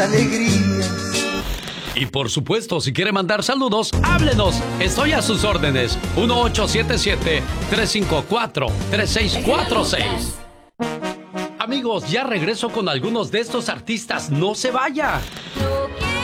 alegrías. Y por supuesto, si quiere mandar saludos, háblenos. Estoy a sus órdenes. 1877-354-3646. Amigos, ya regreso con algunos de estos artistas. No se vaya. Yo quiero